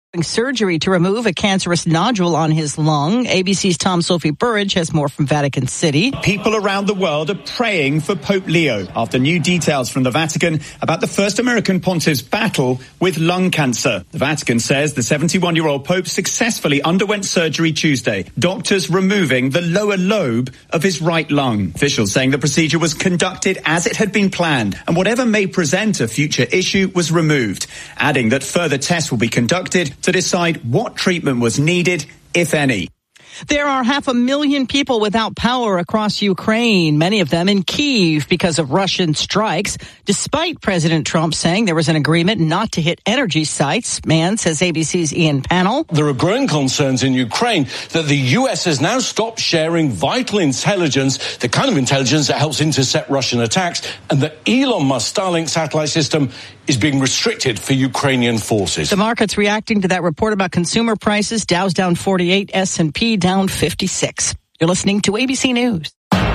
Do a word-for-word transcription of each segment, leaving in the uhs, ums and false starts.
surgery to remove a cancerous nodule on his lung. A B C's Tom Sophie Burridge has more from Vatican City. People around the world are praying for Pope Leo after new details from the Vatican about the first American pontiff's battle with lung cancer. The Vatican says the seventy-one-year-old Pope successfully underwent surgery Tuesday, doctors removing the lower lobe of his right lung. Officials saying the procedure was conducted as it had been planned, and whatever may present a future issue was removed, adding that further tests will be conducted to decide what treatment was needed, if any. There are half a million people without power across Ukraine, many of them in Kyiv because of Russian strikes, despite President Trump saying there was an agreement not to hit energy sites. Man, says A B C's Ian Pannell. There are growing concerns in Ukraine that the U S has now stopped sharing vital intelligence, the kind of intelligence that helps intercept Russian attacks, and that Elon Musk's Starlink satellite system is being restricted for Ukrainian forces. The market's reacting to that report about consumer prices. Dow's down forty-eight, S and P down fifty-six. You're listening to A B C News.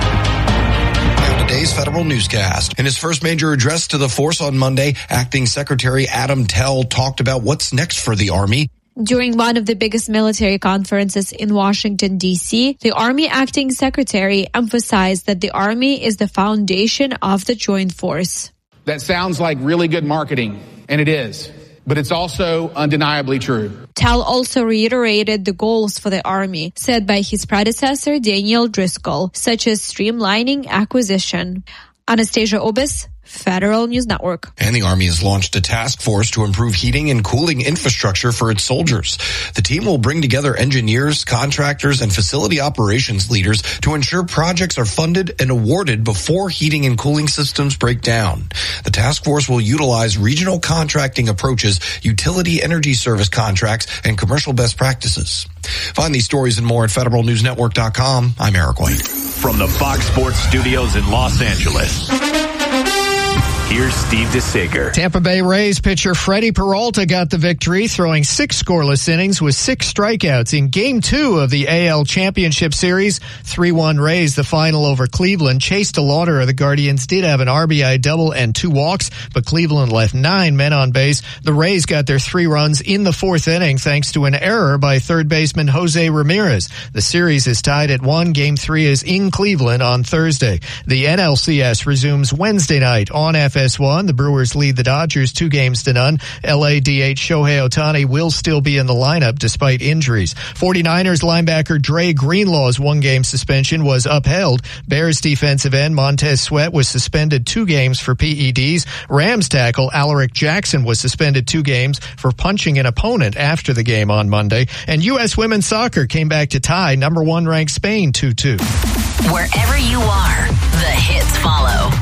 Today's federal newscast. In his first major address to the force on Monday, Acting Secretary Adam Tell talked about what's next for the Army. During one of the biggest military conferences in Washington, D C, the Army Acting Secretary emphasized that the Army is the foundation of the joint force. That sounds like really good marketing, and it is, but it's also undeniably true. Tell also reiterated the goals for the Army set by his predecessor Daniel Driscoll, such as streamlining acquisition. Anastasia Obis, Federal News Network. And the Army has launched a task force to improve heating and cooling infrastructure for its soldiers. The team will bring together engineers, contractors, and facility operations leaders to ensure projects are funded and awarded before heating and cooling systems break down. The task force will utilize regional contracting approaches, utility energy service contracts, and commercial best practices. Find these stories and more at federal news network dot com. I'm Eric White. From the Fox Sports Studios in Los Angeles, here's Steve DeSager. Tampa Bay Rays pitcher Freddie Peralta got the victory, throwing six scoreless innings with six strikeouts in Game two of the A L Championship Series. three one Rays, the final over Cleveland. Chase DeLauder of the Guardians did have an R B I double and two walks, but Cleveland left nine men on base. The Rays got their three runs in the fourth inning thanks to an error by third baseman Jose Ramirez. The series is tied at one. Game three is in Cleveland on Thursday. The N L C S resumes Wednesday night on F S one. The Brewers lead the Dodgers two games to none. L A D H Shohei Ohtani will still be in the lineup despite injuries. 49ers linebacker Dre Greenlaw's one-game suspension was upheld. Bears defensive end Montez Sweat was suspended two games for P E Ds. Rams tackle Alaric Jackson was suspended two games for punching an opponent after the game on Monday. And U S women's soccer came back to tie number one ranked Spain two two. Wherever you are, the hits follow.